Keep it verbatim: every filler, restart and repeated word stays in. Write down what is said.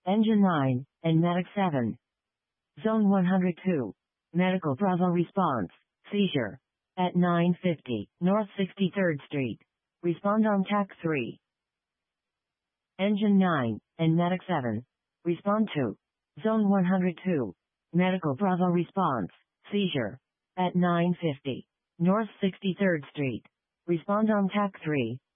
Engine nine, and Medic seven. Zone one hundred two. Medical Bravo response. Seizure. At nine fifty, North sixty-third Street. Respond on T A C three. Engine nine, and Medic seven. Respond to. Zone one hundred two. Medical Bravo response. Seizure. At nine fifty, North sixty-third Street. Respond on T A C three.